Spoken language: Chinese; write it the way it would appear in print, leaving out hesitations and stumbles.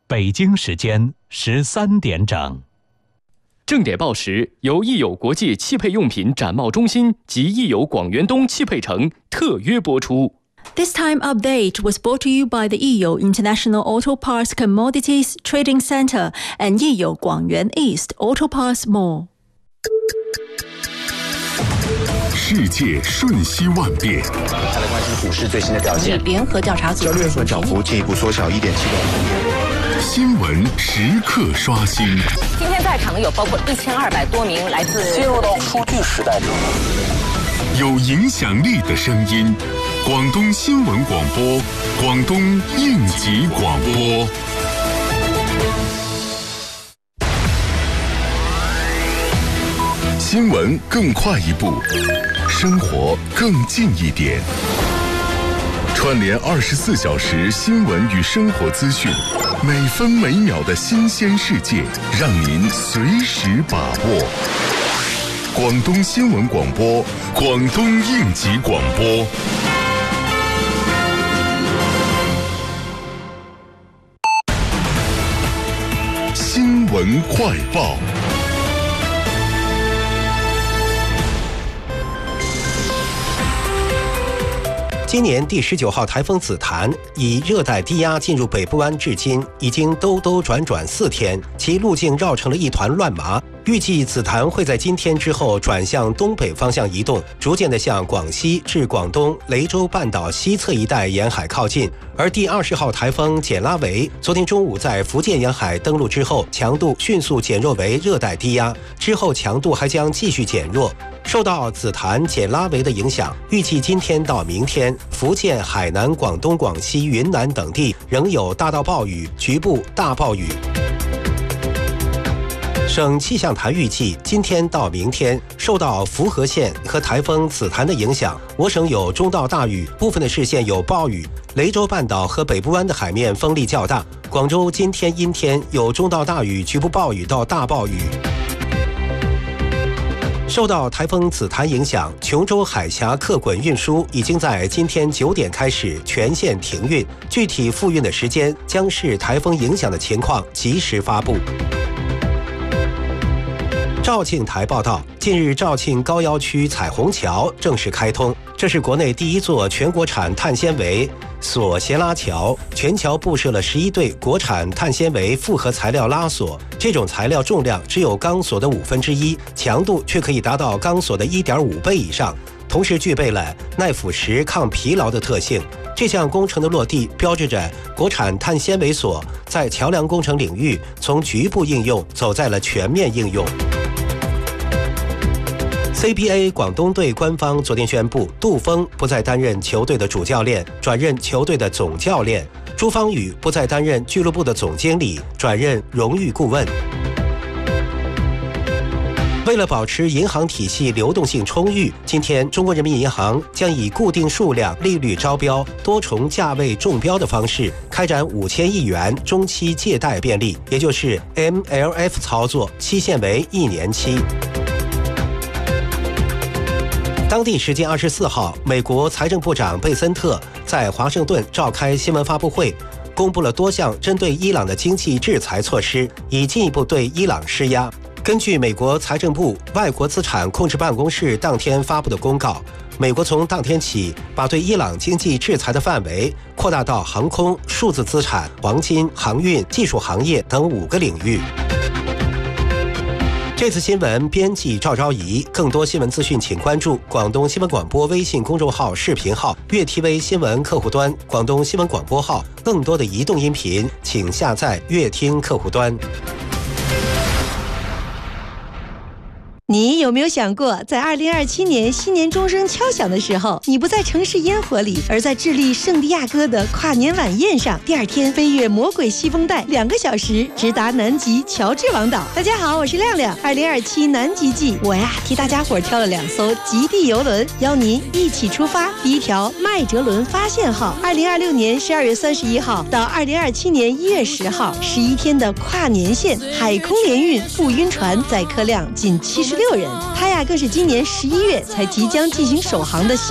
北京时间13点整。 正点报时由益友国际汽配用品展贸中心及益友广元东汽配城特约播出。 This time update was brought to you by the Yiyou International Auto Parts Commodities Trading Center and Yiyou Guangyuan East Auto Parts Mall。 世界瞬息万变， 再来关心股市最新的表现。 联合调查组交易所涨幅进一步缩小1.7%。 新闻时刻刷新。 今天在场的有包括1200多名来自。 进入到数据时代之后， 有影响力的声音，广东新闻广播，广东应急广播。新闻更快一步，生活更近一点。串联24小时新闻与生活资讯，每分每秒的新鲜世界，让您随时把握。广东新闻广播，广东应急广播。新闻快报。 今年第19号台风紫檀以热带低压进入北部湾至今，已经兜兜转转4天，其路径绕成了一团乱麻。预计紫檀会在今天之后转向东北方向移动，逐渐地向广西至广东雷州半岛西侧一带沿海靠近。而第20号台风简拉维昨天中午在福建沿海登陆之后，强度迅速减弱为热带低压，之后强度还将继续减弱。受到紫檀简拉维的影响，预计今天到明天，福建、海南、广东、广西、云南等地仍有大到暴雨，局部大暴雨。省气象台预计，今天到明天，受到福和县和台风紫檀的影响，我省有中到大雨，部分的市县有暴雨。雷州半岛和北部湾的海面风力较大。广州今天阴天，有中到大雨，局部暴雨到大暴雨。受到台风紫檀影响，琼州海峡客滚运输已经在今天9点开始全线停运，具体复运的时间将视台风影响的情况及时发布。肇庆台报道，近日肇庆高要区彩虹桥正式开通，这是国内第一座全国产碳纤维索斜拉桥，全桥布设了11对国产碳纤维复合材料拉索，这种材料重量只有钢索的1/5，强度却可以达到钢索的1.5倍以上，同时具备了耐腐蚀、抗疲劳的特性。这项工程的落地，标志着国产碳纤维索在桥梁工程领域从局部应用走在了全面应用。CBA 广东队官方昨天宣布，杜锋不再担任球队的主教练，转任球队的总教练；朱芳雨不再担任俱乐部的总经理，转任荣誉顾问。为了保持银行体系流动性充裕，今天中国人民银行将以固定数量利率招标、多重价位中标的方式开展5000亿元中期借贷便利，也就是 MLF 操作，期限为1年期。当地时间24号，美国财政部长贝森特在华盛顿召开新闻发布会，公布了多项针对伊朗的经济制裁措施，以进一步对伊朗施压。根据美国财政部外国资产控制办公室当天发布的公告，美国从当天起把对伊朗经济制裁的范围扩大到航空、数字资产、黄金、航运、技术行业等5个领域。这次新闻编辑赵昭仪，更多新闻资讯请关注广东新闻广播微信公众号视频号、粤 TV 新闻客户端、广东新闻广播号。更多的移动音频请下载粤听客户端。 你有没有想过，在2027年新年钟声敲响的时候，你不在城市烟火里，而在智利圣地亚哥的跨年晚宴上，第2天飞越魔鬼西风带2个小时，直达南极乔治王岛。大家好，我是亮亮。2027南极季，我替大家伙挑了2艘极地游轮，邀您一起出发。第一条麦哲伦发现号，2026年12月31号到2027年1月10号，11天的跨年线，海空联运不晕船，载客量仅76人。它更是今年11月才即将进行首航的